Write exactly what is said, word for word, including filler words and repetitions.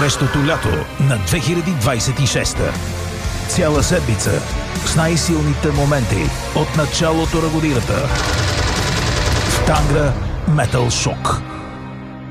горещото лято на две хиляди двадесет и шеста. Цяла седмица с най-силните моменти от началото на годината в Тангра Метал Шок.